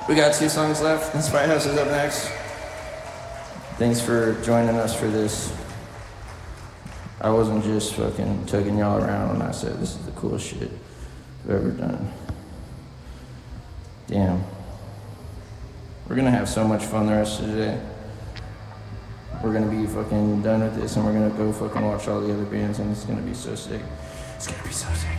We got 2 songs left. The Spy House is up next. Thanks for joining us for this. I wasn't just fucking tugging y'all around when I said this is the coolest shit I've ever done. Damn. We're gonna have so much fun the rest of the day. We're gonna be fucking done with this and we're gonna go fucking watch all the other bands and it's gonna be so sick. It's gonna be so sick.